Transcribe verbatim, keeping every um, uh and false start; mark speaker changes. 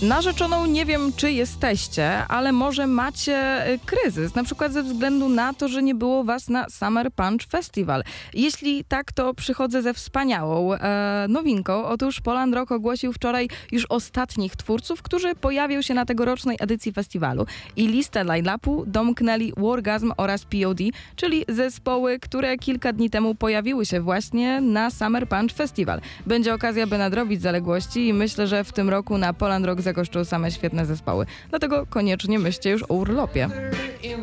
Speaker 1: Narzeczoną nie wiem, czy jesteście, ale może macie y, kryzys, na przykład ze względu na to, że nie było was na Summer Punch Festival. Jeśli tak, to przychodzę ze wspaniałą e, nowinką. Otóż Poland Rock ogłosił wczoraj już ostatnich twórców, którzy pojawią się na tegorocznej edycji festiwalu. I listę line-upu domknęli Wargasm oraz P O D, czyli zespoły, które kilka dni temu pojawiły się właśnie na Summer Punch Festival. Będzie okazja, by nadrobić zaległości i myślę, że w tym roku na Poland Rock zagoszczą same świetne zespoły. Dlatego koniecznie myślcie już o urlopie.